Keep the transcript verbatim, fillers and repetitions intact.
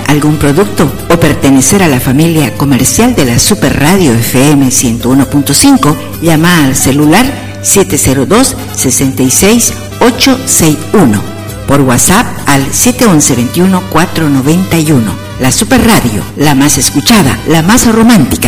algún producto o pertenecer a la familia comercial de la Super Radio F M ciento uno punto cinco, llama al celular siete cero dos, seis seis, ocho seis uno. Por WhatsApp al siete once, veintiuno, cuatrocientos noventa y uno. La Super Radio, la más escuchada, la más romántica.